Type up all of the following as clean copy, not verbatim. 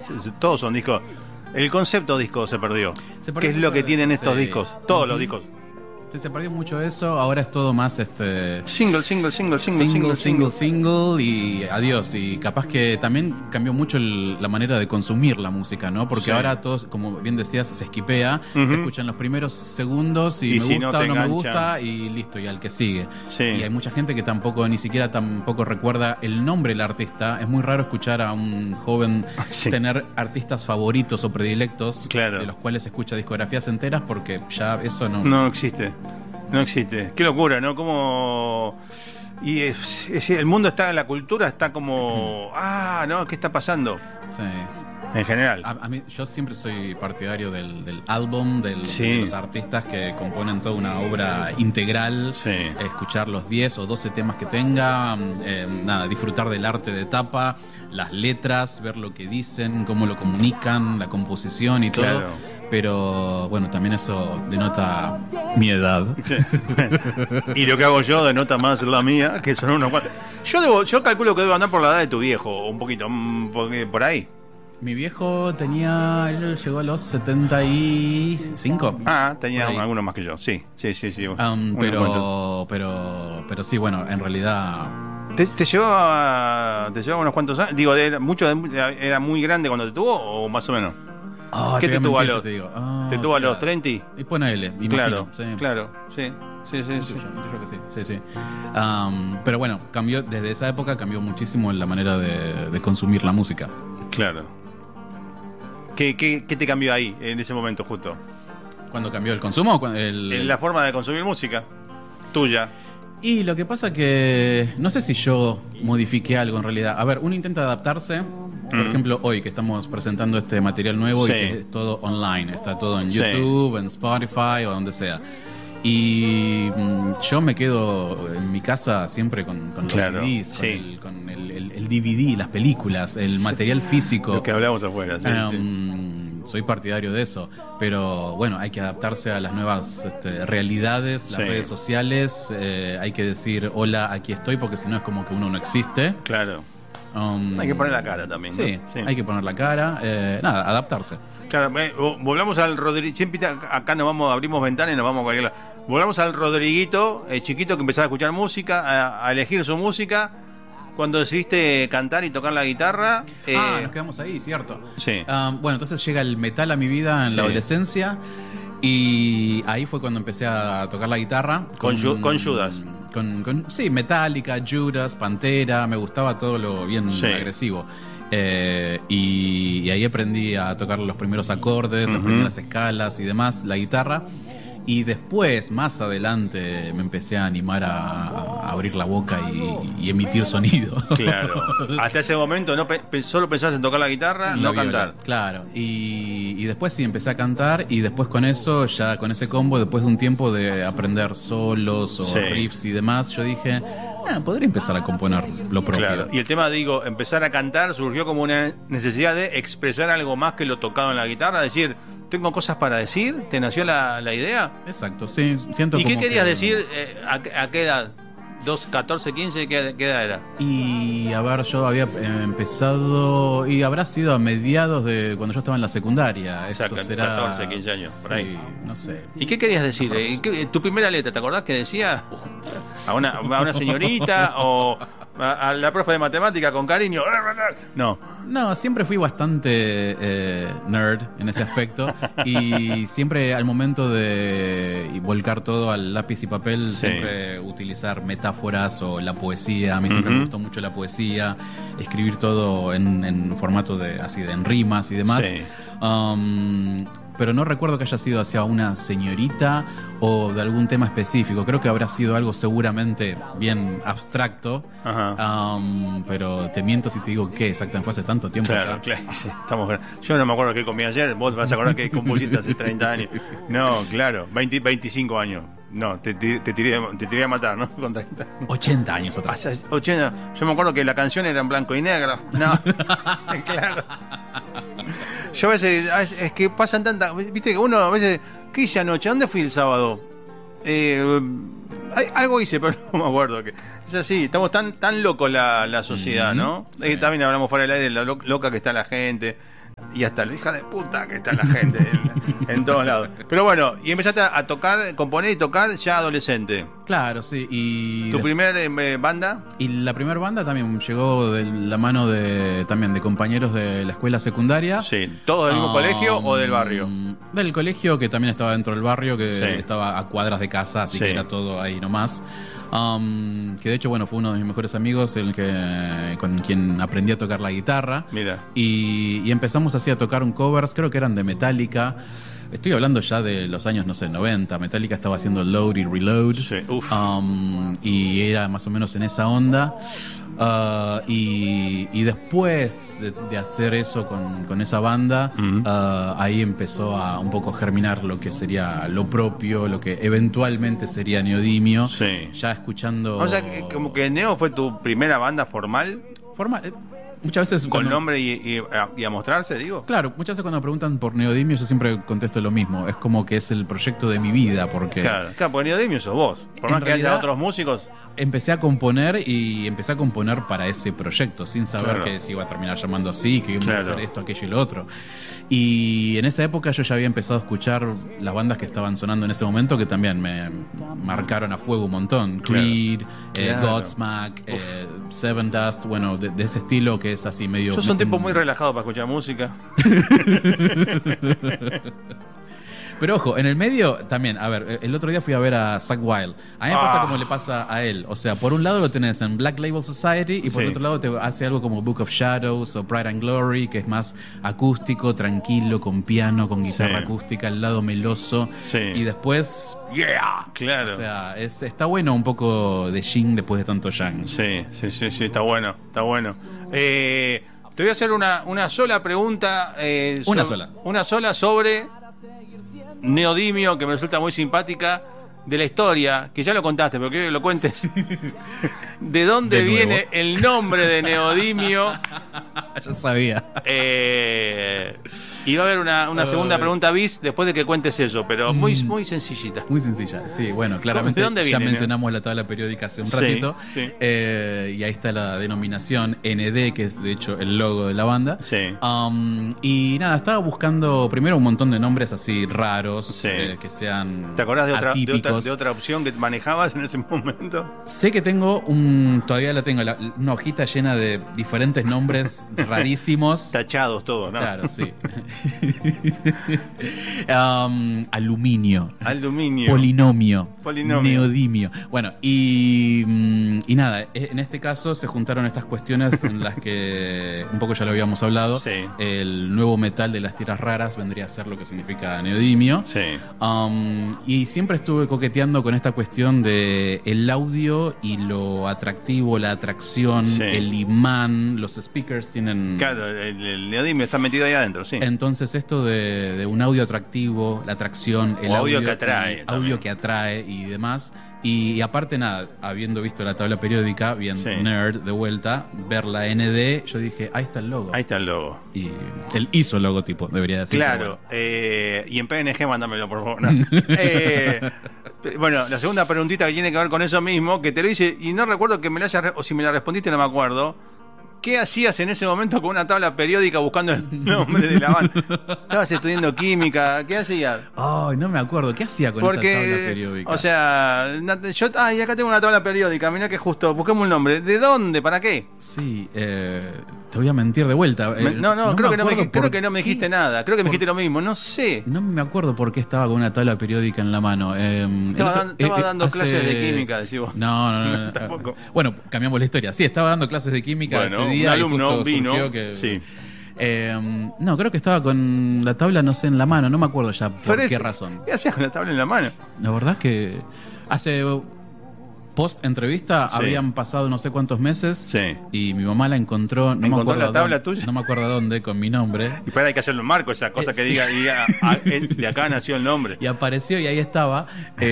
Todos son discos. El concepto disco se perdió. ¿Qué es lo que tienen estos discos? Todos los discos. Sí, se perdió mucho eso. Ahora es todo más single y adiós. Y capaz que también cambió mucho la manera de consumir la música, ¿no? Porque ahora todos, como bien decías, se esquipea, se escuchan los primeros segundos y me si gusta no o no me gusta y listo, y al que sigue. Sí. Y hay mucha gente que ni siquiera recuerda el nombre del artista. Es muy raro escuchar a un joven tener artistas favoritos o predilectos, de los cuales escucha discografías enteras, porque ya eso no existe. No existe. Qué locura, ¿no? Como... Y el mundo está, la cultura está como... ¿no? ¿Qué está pasando? Sí. En general. A mí, yo siempre soy partidario del álbum, de los artistas que componen toda una obra integral. Sí. Escuchar los 10 o 12 temas que tenga, disfrutar del arte de tapa, las letras, ver lo que dicen, cómo lo comunican, la composición y todo. Claro. Pero bueno, también eso denota mi edad. Y lo que hago yo denota más la mía, que son unos cuantos. Yo calculo que debo andar por la edad de tu viejo, o un poquito, por ahí. Mi viejo él llegó a los 75. Tenía algunos más que yo, sí. Pero sí, bueno, en realidad... ¿Te llevaba unos cuantos años? Digo, ¿era muy grande cuando te tuvo o más o menos? ¿Qué te tuvo a los? ¿Te tuvo a los 30? Y ponele, claro, imagino. Claro, sí. Yo que sí. Pero bueno, desde esa época cambió muchísimo la manera de consumir la música. Claro. ¿Qué te cambió ahí, en ese momento justo? ¿Cuándo cambió el consumo? La forma de consumir música tuya. Y lo que pasa que no sé si yo modifiqué algo en realidad. A ver, uno intenta adaptarse. Por ejemplo, hoy que estamos presentando este material nuevo y que es todo online. Está todo en YouTube, en Spotify o donde sea. Y yo me quedo en mi casa siempre con los CDs, con el DVD, las películas, el material físico. Lo que hablamos afuera, soy partidario de eso, pero bueno, hay que adaptarse a las nuevas realidades, las redes sociales, hay que decir hola, aquí estoy, porque si no es como que uno no existe. Claro. Hay que poner la cara también, ¿no? Sí, hay que poner la cara, adaptarse. Claro, volvamos al Rodriguito. Siempre acá abrimos ventanas y nos vamos a cualquier lado. Volvamos al Rodriguito, chiquito, que empezaba a escuchar música, a elegir su música. Cuando decidiste cantar y tocar la guitarra... nos quedamos ahí, cierto. Sí. Bueno, entonces llega el metal a mi vida en la adolescencia. Y ahí fue cuando empecé a tocar la guitarra. Con Judas. Sí, Metallica, Judas, Pantera. Me gustaba todo lo bien agresivo. Y ahí aprendí a tocar los primeros acordes, las primeras escalas y demás, la guitarra. Y después, más adelante, me empecé a animar a abrir la boca y emitir sonido. Claro. Hasta ese momento solo pensabas en tocar la guitarra, no cantar. Claro. Y después sí empecé a cantar, y después con eso, ya con ese combo, después de un tiempo de aprender solos o riffs y demás, yo dije... podría empezar a componer lo propio. Claro. Y el tema, empezar a cantar surgió como una necesidad de expresar algo más que lo tocado en la guitarra, decir, tengo cosas para decir. ¿Te nació la idea? Exacto, sí. Siento. ¿Y qué querías decir? ¿A qué edad? ¿2, 14, 15? ¿Qué edad era? Y a ver, yo había empezado, y habrá sido a mediados de cuando yo estaba en la secundaria. Exacto, esto será 14, 15 años, por ahí. No sé. ¿Y qué querías decir? ¿Tu primera letra, te acordás que decía? ¿A una señorita o a la profe de matemática con cariño? No, siempre fui bastante nerd en ese aspecto. Y siempre al momento de volcar todo al lápiz y papel, siempre utilizar metáforas o la poesía. A mí siempre me gustó mucho la poesía, escribir todo en formato en rimas y demás. Pero no recuerdo que haya sido hacia una señorita o de algún tema específico. Creo que habrá sido algo seguramente bien abstracto. Pero te miento si te digo que exactamente fue hace tanto tiempo. Claro. Yo no me acuerdo qué comí ayer. Vos te vas a acordar que compusiste hace 30 años. No, claro, 25 años. No, te tiré a matar, ¿no? Con 30. 80 años atrás. 80. Yo me acuerdo que la canción era en blanco y negro. No, claro. Yo a veces, es que pasan tantas... Viste que uno a veces... ¿Qué hice anoche? ¿Dónde fui el sábado? Algo hice, pero no me acuerdo. Es así, estamos tan locos la sociedad, ¿no? Sí. También hablamos fuera del aire de lo loca que está la gente. y hasta lo hija de puta que está la gente en todos lados. Pero bueno, y empezaste a tocar, componer y tocar ya adolescente. Claro, sí. Y ¿Tu primer banda? Y la primera banda también llegó de la mano también de compañeros de la escuela secundaria. Sí. ¿Todos del mismo colegio o del barrio? Del colegio, que también estaba dentro del barrio, que Sí. estaba a cuadras de casa, así Sí. que era todo ahí nomás. Que de hecho, bueno, fue uno de mis mejores amigos con quien aprendí a tocar la guitarra. Mira. Y empezamos así a tocar un covers, creo que eran de Metallica. Estoy hablando ya de los años, no sé, 90. Metallica estaba haciendo Load y Reload. Sí. Uf. Y era más o menos en esa onda. Y después de hacer eso con esa banda, ahí empezó a un poco germinar lo que sería lo propio, lo que eventualmente sería Neodimio. Sí. Ya escuchando... O sea, que como que Neo fue tu primera banda formal, muchas veces... con cuando- nombre y a mostrarse, digo. Claro, muchas veces cuando me preguntan por Neodimio yo siempre contesto lo mismo. Es como que es el proyecto de mi vida, porque... Claro, porque Neodimio sos vos. Por En más que haya realidad- otros músicos. Empecé a componer para ese proyecto, sin saber Claro. que se iba a terminar llamando así, que íbamos a Claro. hacer esto, aquello y lo otro. Y en esa época yo ya había empezado a escuchar las bandas que estaban sonando en ese momento, que también me marcaron a fuego un montón. Claro. Creed, Claro. Godsmack, Seven Dust, bueno, de ese estilo que es así medio... Sos un tipo muy relajado para escuchar música. Pero ojo, en el medio también, a ver, el otro día fui a ver a Zakk Wylde. A mí me pasa como le pasa a él. O sea, por un lado lo tenés en Black Label Society y por Sí. el otro lado te hace algo como Book of Shadows o Pride and Glory, que es más acústico, tranquilo, con piano, con guitarra Sí. acústica, el lado meloso. Sí. Y después, ¡yeah! Claro. O sea, está bueno un poco de Jing después de tanto Yang. Sí, está bueno, está bueno. Te voy a hacer una sola pregunta. Una sola sobre Neodimio, que me resulta muy simpática, de la historia, que ya lo contaste, pero quiero que lo cuentes. ¿De dónde De nuevo. viene el nombre de Neodimio? Yo sabía. Y va a haber una segunda pregunta bis después de que cuentes eso, pero muy sencillita. Muy sencilla, sí, bueno, claramente ¿De dónde ya viene, mencionamos la tabla periódica hace un Sí, ratito, sí. Y ahí está la denominación ND, que es de hecho el logo de la banda. Sí. Y nada, estaba buscando primero un montón de nombres así raros, Sí. que sean ¿Te acordás atípicos. de otra opción que manejabas en ese momento? Sé que tengo todavía la tengo, una hojita llena de diferentes nombres rarísimos. Tachados todos, ¿no? Claro, sí. Aluminio. Aluminio. Polinomio. Polinomio. Neodimio. Bueno, y nada, en este caso se juntaron estas cuestiones en las que un poco ya lo habíamos hablado. Sí. El nuevo metal de las tierras raras vendría a ser lo que significa neodimio. Sí. Y siempre estuve coqueteando con esta cuestión de el audio y lo atractivo, la atracción, Sí. el imán, los speakers tienen... Claro, el neodimio está metido ahí adentro, sí. Entonces esto de un audio atractivo, la atracción, el O audio audio que atrae y también. audio que atrae y demás. Y aparte nada, habiendo visto la tabla periódica, bien Sí. nerd de vuelta, ver la ND, yo dije, ahí está el logo. Ahí está el logo. Y el ISO logotipo, debería decir. Claro, y en PNG mándamelo, por favor. No. Bueno, la segunda preguntita que tiene que ver con eso mismo, que te lo hice y no recuerdo que me la hayas, o si me la respondiste no me acuerdo. ¿Qué hacías en ese momento con una tabla periódica buscando el nombre de la banda? ¿Estabas estudiando química? ¿Qué hacías? Ay, no me acuerdo, ¿qué hacía con esa tabla periódica? O sea, y acá tengo una tabla periódica, mirá que justo, busquemos un nombre. ¿De dónde? ¿Para qué? Sí, te voy a mentir de vuelta. Creo que no me qué. dijiste nada. Creo que me dijiste lo mismo, no sé. No me acuerdo por qué estaba con una tabla periódica en la mano. Estaba dando clases de química, decís vos. No. Tampoco. Bueno, cambiamos la historia. Sí, estaba dando clases de química Bueno, ese día. un y alumno justo vino. surgió que... Sí. No, creo que estaba con la tabla, no sé, en la mano. No me acuerdo ya por Pero qué razón. ¿Qué hacías con la tabla en la mano? La verdad es que hace post entrevista Sí. habían pasado no sé cuántos meses Sí. y mi mamá la encontró. No me ¿Encontró acuerdo la tabla dónde, tuya? no me acuerdo dónde, con mi nombre. Y para hay que hacerle un marco, esa cosa que Sí. diga de acá nació el nombre. Y apareció y ahí estaba,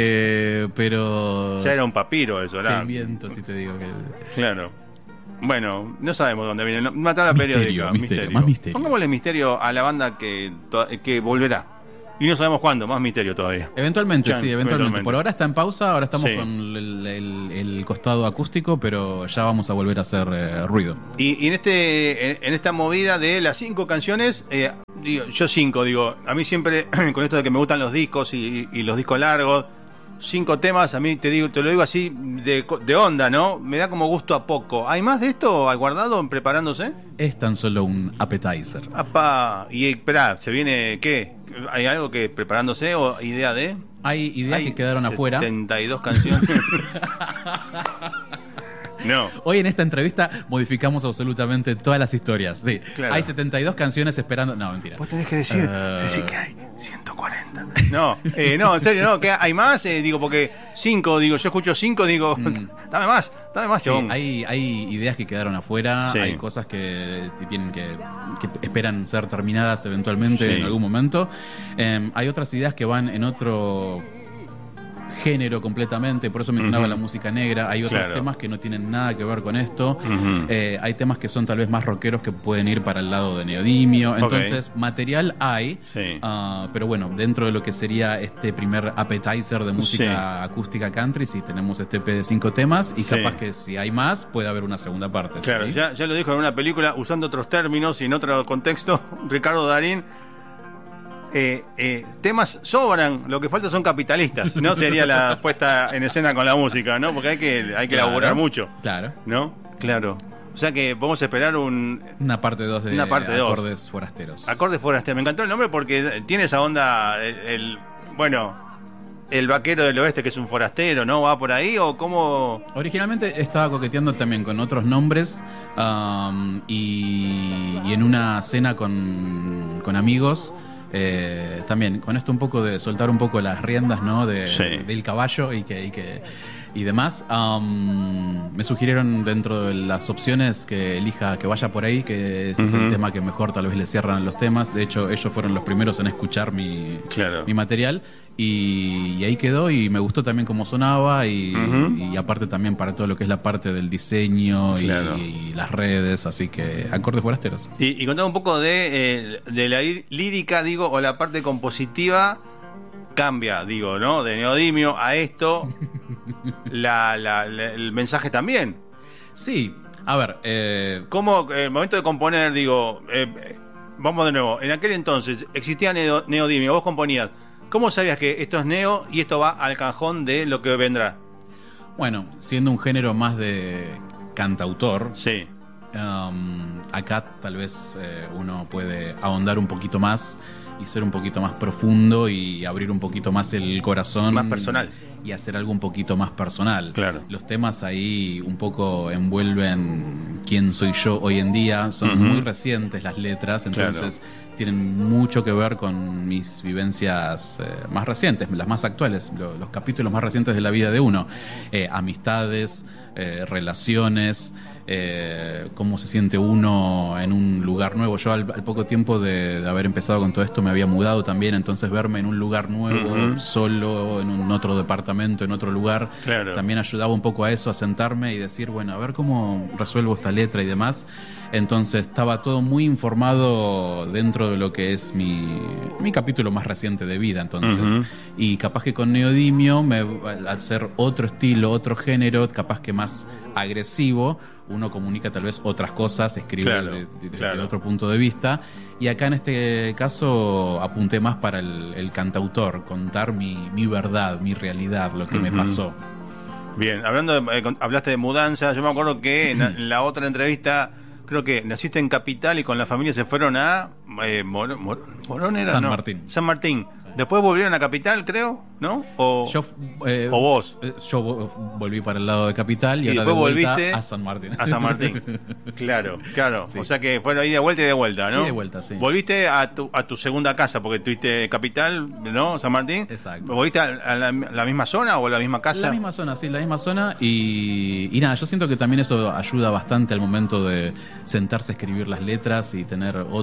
pero... Ya era un papiro eso, Te ¿verdad? miento si te digo que... Claro. Bueno, no sabemos dónde viene. Una tabla Misterio, periódica. misterio, más misterio. Pongámosle misterio a la banda que volverá. Y no sabemos cuándo, más misterio todavía. Eventualmente, Ya, sí, eventualmente. Por ahora está en pausa, ahora estamos Sí. con el costado acústico, pero ya vamos a volver a hacer ruido. Y en esta movida de las 5 canciones, yo 5, digo, a mí siempre, con esto de que me gustan los discos y los discos largos, 5 temas, a mí te lo digo así de onda, ¿no? Me da como gusto a poco. ¿Hay más de esto guardado, preparándose? Es tan solo un appetizer. Apá, y espera, ¿se viene qué? ¿Hay algo que preparándose o idea de? Hay ideas que quedaron afuera. 72 canciones. No. Hoy en esta entrevista modificamos absolutamente todas las historias. Sí, Claro. hay 72 canciones esperando. No, mentira. Vos tenés que decir que hay 140. No, no, en serio, no, que hay más, digo, porque 5, digo, yo escucho 5, digo, dame más, Sí, chabón. hay ideas que quedaron afuera, Sí. hay cosas que tienen que esperan ser terminadas eventualmente Sí. en algún momento. Hay otras ideas que van en otro género completamente, por eso mencionaba la música negra. Hay otros Claro. temas que no tienen nada que ver con esto. Ujú. Hay temas que son tal vez más rockeros que pueden ir para el lado de Neodimio. Entonces, material hay, Sí. pero bueno, dentro de lo que sería este primer appetizer de música acústica country, sí tenemos este EP de 5 temas y Sí. capaz que si hay más puede haber una segunda parte. Claro, ¿sí? ya lo dijo en una película, usando otros términos y en otro contexto, Ricardo Darín. Temas sobran, lo que falta son capitalistas, ¿no? Sería la puesta en escena con la música, ¿no? Porque hay que Claro, elaborar mucho, Claro. ¿no? Claro. O sea que podemos esperar un Una parte 2 de Una parte dos. acordes forasteros. acorde forastero. Me encantó el nombre porque tiene esa onda, bueno, el vaquero del oeste que es un forastero, ¿no? ¿Va por ahí o cómo? Originalmente estaba coqueteando también con otros nombres y en una cena con amigos. También con esto un poco de soltar un poco las riendas, ¿no? Sí. Del caballo y demás. Me sugirieron dentro de las opciones que elija, que vaya por ahí, que ese es el tema que mejor tal vez le cierran los temas. De hecho, ellos fueron los primeros en escuchar mi material. Y ahí quedó y me gustó también cómo sonaba y aparte también para todo lo que es la parte del diseño Claro. y las redes, así que acordes forasteros. Y contame un poco de la lírica, digo, o la parte compositiva cambia, digo, ¿no? De Neodimio a esto, el mensaje también. Sí, a ver, ¿Cómo, el momento de componer, digo, vamos de nuevo, en aquel entonces existía Neodimio, vos componías, ¿cómo sabías que esto es neo y esto va al cajón de lo que vendrá? bueno, siendo un género más de cantautor, Sí, acá tal vez uno puede ahondar un poquito más y ser un poquito más profundo y abrir un poquito más el corazón. Más personal. Y hacer algo un poquito más personal. Claro. Los temas ahí un poco envuelven quién soy yo hoy en día. Son muy recientes las letras, entonces tienen mucho que ver con mis vivencias más recientes, las más actuales, los capítulos más recientes de la vida de uno. Amistades, relaciones, cómo se siente uno en un lugar nuevo. Yo al poco tiempo de haber empezado con todo esto me había mudado también, entonces verme en un lugar nuevo, solo, en un otro departamento, en otro lugar, Claro. también ayudaba un poco a eso, a sentarme y decir, bueno, a ver cómo resuelvo esta letra y demás. Entonces estaba todo muy informado dentro de lo que es mi capítulo más reciente de vida, entonces. Y capaz que con Neodimio, al ser otro estilo, otro género, capaz que más agresivo, uno comunica tal vez otras cosas, escribe Claro, desde otro punto de vista. Y acá en este caso apunté más para el cantautor, contar mi verdad, mi realidad, lo que me pasó. bien. Hablaste de mudanza. Yo me acuerdo que en la otra entrevista, creo que naciste en Capital y con la familia se fueron a Morón era, San ¿no? Martín. San Martín. Después volvieron a Capital, creo, ¿no? O vos. Yo volví para el lado de Capital y ahora de después vuelta volviste a San Martín. A San Martín. Claro. Sí. O sea que fueron ahí de vuelta y de vuelta, ¿no? Y de vuelta, sí. Volviste a tu segunda casa, porque tuviste Capital, ¿no? San Martín. Exacto. ¿Volviste a la misma zona o a la misma casa? La misma zona, sí, la misma zona. Y nada, yo siento que también eso ayuda bastante al momento de sentarse a escribir las letras y tener otra perspectiva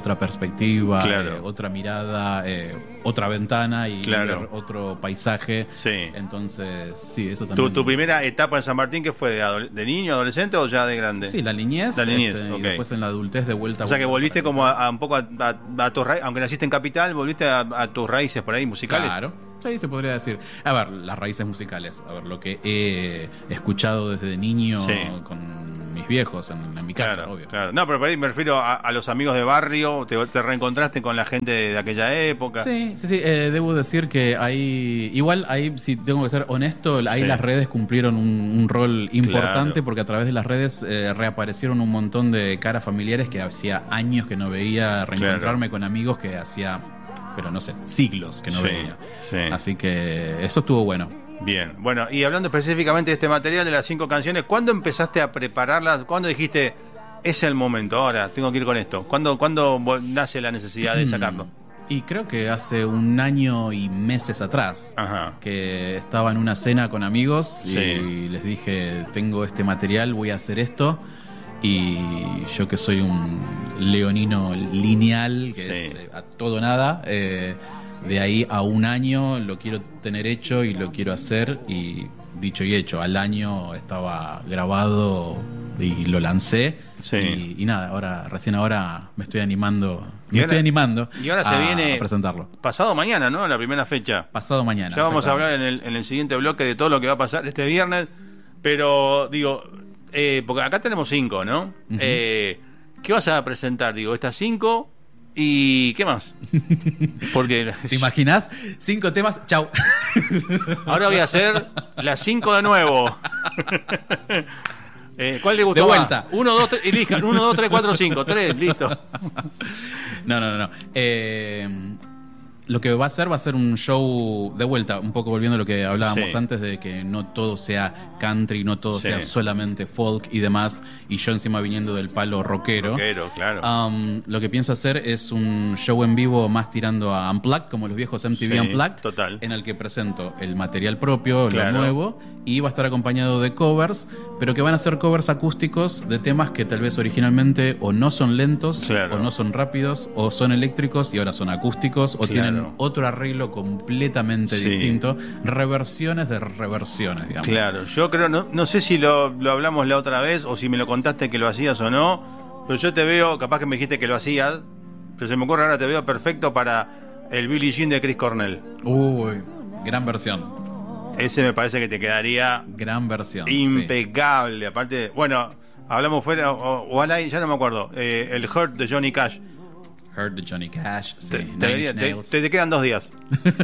perspectiva, Claro. otra mirada, otra ventana y Claro. ver otro paisaje. Sí. Entonces, sí, eso también. ¿Tu primera etapa en San Martín qué fue? ¿De niño, adolescente o ya de grande? Sí, la niñez. La niñez, y ok. después en la adultez de vuelta. O sea que volviste para como empezar. a un poco a tus raíces, aunque naciste en Capital, volviste a tus raíces por ahí musicales. Claro, sí, se podría decir. A ver, las raíces musicales. A ver, lo que he escuchado desde niño Sí. con mis viejos en mi casa, Claro, obvio. claro. No, pero por ahí me refiero a los amigos de barrio, te reencontraste con la gente de aquella época. Sí, sí, sí. Debo decir que ahí, igual ahí, si tengo que ser honesto, ahí Sí. las redes cumplieron un rol importante Claro. porque a través de las redes reaparecieron un montón de caras familiares que hacía años que no veía, reencontrarme con amigos que hacía, pero no sé, siglos que no Sí, veía. sí. Así que eso estuvo bueno. Bien, bueno, y hablando específicamente de este material, de las 5 canciones, ¿cuándo empezaste a prepararlas? ¿Cuándo dijiste, es el momento, ahora tengo que ir con esto? ¿Cuándo nace la necesidad de sacarlo? Y creo que hace un año y meses atrás Ajá. que estaba en una cena con amigos y Sí. les dije, tengo este material, voy a hacer esto. Y yo que soy un leonino lineal, que Sí. es a todo nada, de ahí a un año lo quiero tener hecho y lo quiero hacer, y dicho y hecho, al año estaba grabado y lo lancé. Sí. Y nada, recién ahora me estoy animando. Y ahora- estoy animando y ahora se viene- a presentarlo. Pasado mañana, ¿no? La primera fecha. Pasado mañana. Ya vamos a hablar exactamente. en el siguiente bloque de todo lo que va a pasar este viernes, pero digo, porque acá tenemos 5, ¿no? Ujú. ¿Qué vas a presentar? Digo, estas 5 y ¿qué más? Porque ¿Te imaginas? 5 temas, chau. ahora voy a hacer las 5 de nuevo. ¿Cuál le gustó De más? vuelta. 1, 2, 3, elijan 1, 2, 3, 4, 5, 3, listo. No. Lo que va a ser un show de vuelta, un poco volviendo a lo que hablábamos Sí. antes de que no todo sea country, no todo Sí. sea solamente folk y demás, y yo encima viniendo del palo rockero. Rockero, claro. Lo que pienso hacer es un show en vivo más tirando a Unplugged, como los viejos MTV Sí, Unplugged, total. en el que presento el material propio, Claro. lo nuevo, y va a estar acompañado de covers, pero que van a ser covers acústicos de temas que tal vez originalmente o no son lentos, Claro. o no son rápidos, o son eléctricos y ahora son acústicos, o Claro. tienen otro arreglo completamente Sí. distinto, reversiones de reversiones, digamos. Claro, yo creo, no sé si lo hablamos la otra vez o si me lo contaste que lo hacías o no, pero yo te veo, capaz que me dijiste que lo hacías, pero se me ocurre ahora, te veo perfecto para el Billie Jean de Chris Cornell. Uy, gran versión. Ese me parece que te quedaría Gran versión. sí. impecable. Aparte, bueno, hablamos fuera, o al aire, ya no me acuerdo, el Hurt de Johnny Cash. Heard de Johnny Cash. Sí. Te, Nine Inch Nails. te quedan 2 días.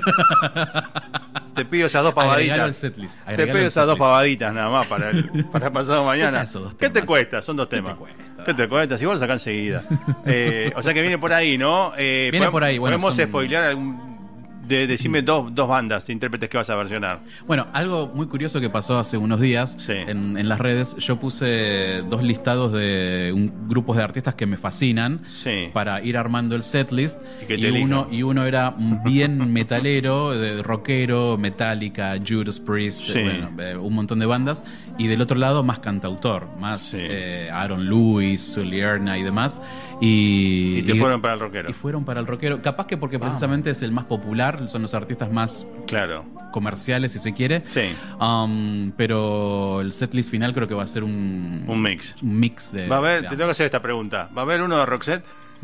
Te pido esas 2 Agregalo al pavaditas. setlist. Te agregalo pido al esas 2 setlist. pavaditas nada más para pasado mañana. esos dos ¿Qué te temas? cuesta? Son 2 ¿Qué te temas. cuesta? ¿Qué te cuesta? Si vos lo sacás enseguida. O sea que viene por ahí, ¿no? Viene por ahí, bueno, Podemos son- spoilear decime dos bandas de intérpretes que vas a versionar. Bueno, algo muy curioso que pasó hace unos días Sí. en las redes, yo puse 2 listados de grupos de artistas que me fascinan Sí. para ir armando el setlist, Y que te elijan. uno era bien metalero, de rockero, Metallica, Judas Priest, Sí. un montón de bandas, y del otro lado más cantautor, más Sí. Aaron Lewis, Sully Erna y demás. Y Y te fueron para el rockero. Y fueron para el rockero. Capaz que porque precisamente es el más popular, son los artistas más Claro. comerciales, si se quiere. Sí. Pero el setlist final creo que va a ser un mix. un mix de. Va a haber, de te tengo que hacer esta pregunta. ¿Va a haber uno de Roxette?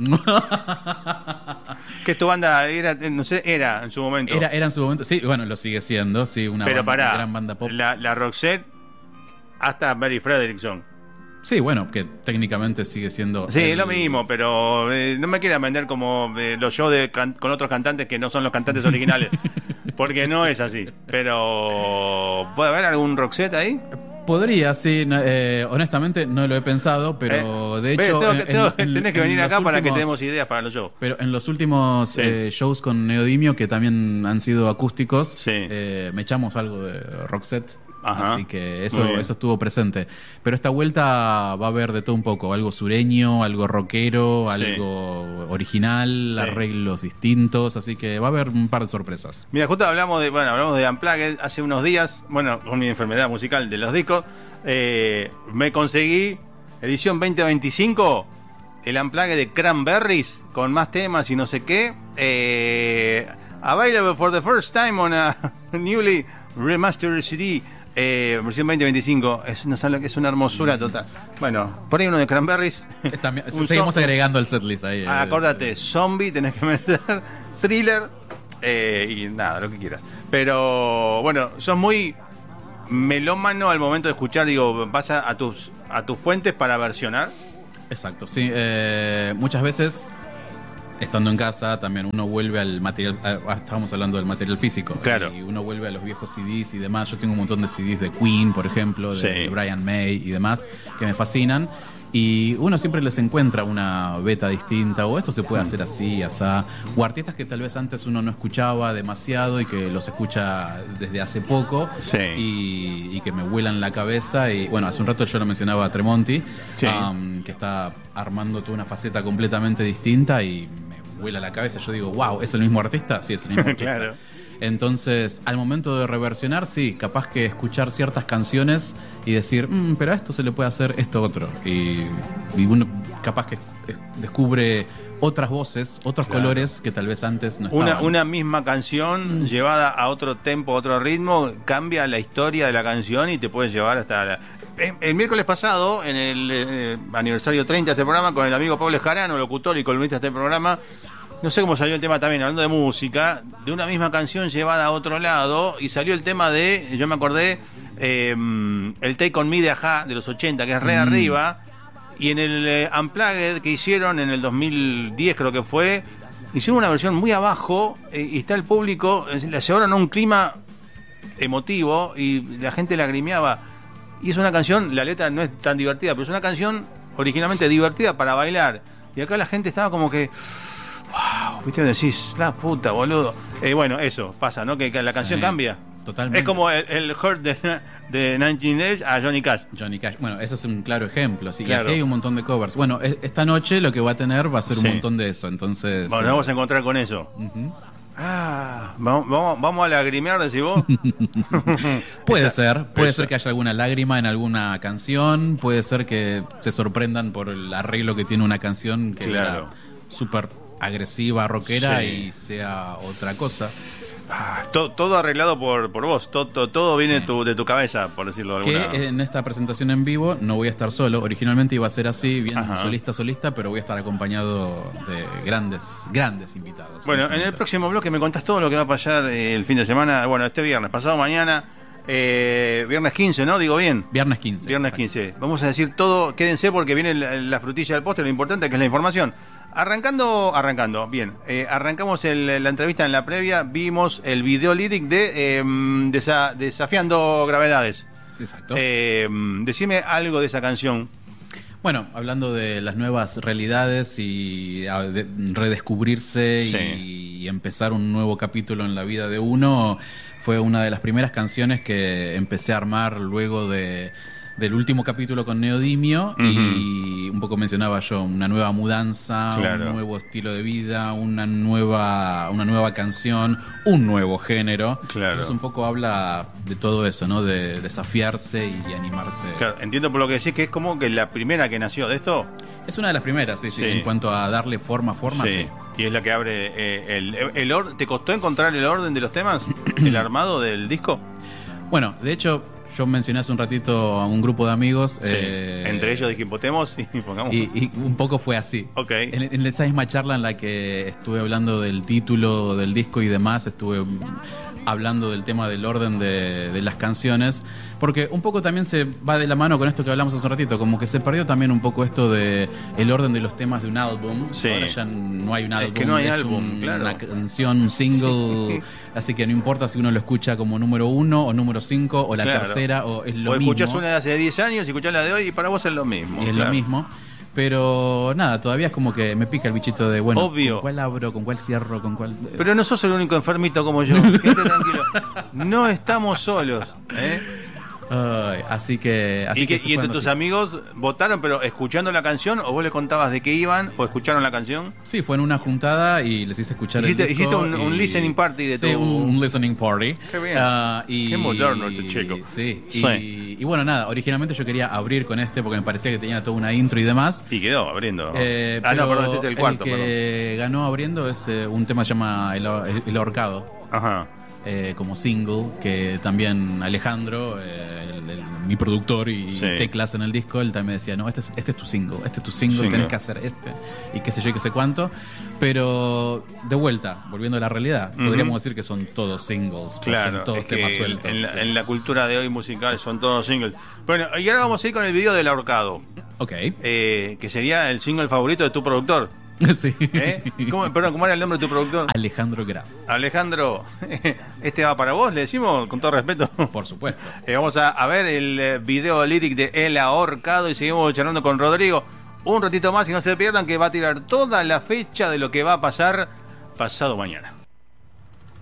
Que tu banda era, no sé, era en su momento. Era en su momento, sí, bueno, lo sigue siendo, sí, una Pero una gran banda pop. la Roxette hasta Mary Frederickson. Sí, bueno, que técnicamente sigue siendo. Sí, es lo mismo, pero no me quieran vender como los shows con otros cantantes que no son los cantantes originales. Porque no es así. Pero, ¿puede haber algún Roxette ahí? Podría, sí, honestamente no lo he pensado, pero de Ve, hecho. tenés que venir los acá para que últimos- tenemos ideas para los shows. Pero en los últimos Sí. shows con Neodimio, que también han sido acústicos, Sí. me echamos algo de Roxette. Ajá. Así que Muy eso bien. estuvo presente. Pero esta vuelta va a haber de todo un poco. Algo sureño, algo rockero, Sí. algo original, Sí. arreglos distintos. Así que va a haber un par de sorpresas. Mira, justo hablamos de Unplugged hace unos días, bueno, con mi enfermedad musical de los discos, me conseguí edición 2025 el unplugged de Cranberries con más temas y no sé qué. Available for the first time on a newly remastered CD. Versión 2025. Es una hermosura total. Bueno, por ahí uno de Cranberries. Seguimos agregando el setlist ahí. Acordate, Zombie, tenés que meter Thriller y nada, lo que quieras. Pero bueno, sos muy melómano al momento de escuchar. Digo, vas a tus fuentes para versionar. Exacto, sí. Muchas veces, estando en casa, también uno vuelve al material. Estábamos hablando del material físico. Claro. Y uno vuelve a los viejos CDs y demás. Yo tengo un montón de CDs de Queen, por ejemplo, de Brian May y demás, que me fascinan. Y uno siempre les encuentra una beta distinta, o esto se puede hacer así, asá, o artistas que tal vez antes uno no escuchaba demasiado y que los escucha desde hace poco, y que me vuelan la cabeza. Y bueno, hace un rato yo lo mencionaba a Tremonti, que está armando toda una faceta completamente distinta y me vuela la cabeza. Yo digo, wow, ¿es el mismo artista? Sí, es el mismo artista. Claro. Entonces, al momento de reversionar, sí, capaz que escuchar ciertas canciones y decir, pero a esto se le puede hacer esto otro. Y uno capaz que descubre otras voces, otros colores que tal vez antes no estaban. Una misma canción llevada a otro tempo, a otro ritmo, cambia la historia de la canción y te puede llevar hasta el miércoles pasado, en el aniversario 30 de este programa, con el amigo Pablo Escarano, locutor y columnista de este programa. No sé cómo salió el tema también, hablando de música, de una misma canción llevada a otro lado, y salió el tema de, yo me acordé, el Take On Me de Ajá, de los 80, que es re arriba, y en el Unplugged que hicieron en el 2010 creo que fue, hicieron una versión muy abajo, y está el público, le llevaron a un clima emotivo, y la gente lagrimeaba, y es una canción, la letra no es tan divertida, pero es una canción originalmente divertida para bailar, y acá la gente estaba como que... Wow, viste, decís, la puta, boludo. Bueno, eso pasa, ¿no? Que la canción cambia. Totalmente. Es como el Hurt de 19 a Johnny Cash. Johnny Cash. Bueno, ese es un claro ejemplo. Sí, claro. Y así hay un montón de covers. Bueno, esta noche lo que va a tener va a ser un montón de eso. Entonces. Bueno, nos vamos a encontrar con eso. Vamos a lagrimear, decís vos. Puede ser que haya alguna lágrima en alguna canción. Puede ser que se sorprendan por el arreglo que tiene una canción que era súper agresiva, rockera, y sea otra cosa. Todo arreglado por vos, todo viene de tu cabeza, por decirlo de alguna. Que en esta presentación en vivo no voy a estar solo. Originalmente iba a ser así, bien solista, pero voy a estar acompañado de grandes invitados. Bueno, en el próximo bloque me contás todo lo que va a pasar el fin de semana, bueno, este viernes, pasado mañana, viernes 15, ¿no? Digo bien. Viernes 15. Viernes 15. Vamos a decir todo, quédense porque viene la frutilla del postre, lo importante que es la información. Arrancando, bien. Arrancamos la entrevista en la previa, vimos el video lyric de Desafiando Gravedades. Exacto. Decime algo de esa canción. Bueno, hablando de las nuevas realidades y de redescubrirse y empezar un nuevo capítulo en la vida de uno, fue una de las primeras canciones que empecé a armar luego del último capítulo con Neodimio, y un poco mencionaba yo una nueva mudanza, un nuevo estilo de vida, una nueva canción, un nuevo género. Entonces un poco habla de todo eso, ¿no? De desafiarse y animarse. Claro, entiendo por lo que decís que es como que la primera que nació de esto. Es una de las primeras, sí. En cuanto a darle forma, sí. Y es la que abre el orden. ¿Te costó encontrar el orden de los temas? ¿El armado del disco? Bueno, de hecho, yo mencioné hace un ratito a un grupo de amigos. Entre ellos de Himpotemos y pongamos. Y un poco fue así. Okay. En esa misma charla en la que estuve hablando del título del disco y demás, estuve hablando del tema del orden de las canciones, porque un poco también se va de la mano con esto que hablamos hace un ratito, como que se perdió también un poco esto de el orden de los temas de un álbum. Ahora ya no hay un álbum, es que no hay álbum, una canción, un single, así que no importa si uno lo escucha como número 1 o número 5 o la tercera, o es lo mismo. O escuchás una de hace 10 años y escuchás la de hoy y para vos es lo mismo. Y es lo mismo. Pero nada, todavía es como que me pica el bichito de, bueno, obvio. ¿Con cuál abro? ¿Con cuál cierro? ¿Con cuál...? Pero no sos el único enfermito como yo. Quédate tranquilo. No estamos solos, Así que ¿Y entre tus amigos votaron, pero escuchando la canción, o vos le contabas de qué iban, o escucharon la canción? Sí, fue en una juntada y les hice escuchar el disco. Hiciste un listening party de sí, un listening party. Qué bien. Qué moderno este chico. Sí. Y bueno, nada, originalmente yo quería abrir con este porque me parecía que tenía toda una intro y demás. Y quedó abriendo. No, perdón, este es el cuarto. El que ganó abriendo es un tema que se llama El Ahorcado. Ajá. Como single, que también Alejandro, mi productor y teclas en el disco, él también me decía, no, este es tu single, tenés que hacer este, y qué sé yo y qué sé cuánto. Pero de vuelta, volviendo a la realidad, podríamos decir que son todos singles, claro, son todos temas sueltos. En la cultura de hoy musical son todos singles. Bueno, y ahora vamos a ir con el video del Ahorcado. Ok. Que sería el single favorito de tu productor. Sí. ¿Cómo era el nombre de tu productor? Alejandro Graf. Alejandro, este va para vos, le decimos con todo respeto. Por supuesto. Vamos a ver el video lyric de El Ahorcado y seguimos charlando con Rodrigo un ratito más y no se pierdan que va a tirar toda la fecha de lo que va a pasar pasado mañana.